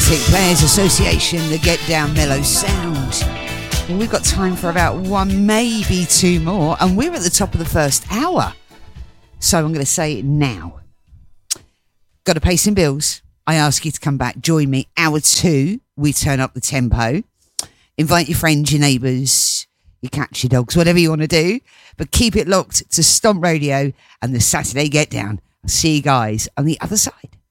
Classic Players Association, the Get Down Mellow Sound. Well, we've got time for about one, maybe two more, and we're at the top of the first hour. So I'm going to say it now. Got to pay some bills. I ask you to come back, join me. Hour 2, we turn up the tempo. Invite your friends, your neighbours, your cats, your dogs, whatever you want to do. But keep it locked to Stomp Radio and the Saturday Get Down. I'll see you guys on the other side.